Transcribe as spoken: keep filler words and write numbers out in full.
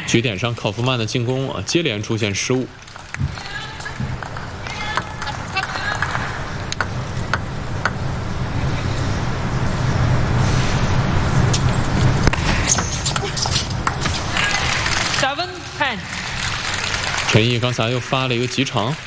局点上，考夫曼的进攻啊接连出现失误。 Seven ten。 陈毅刚才又发了一个急长。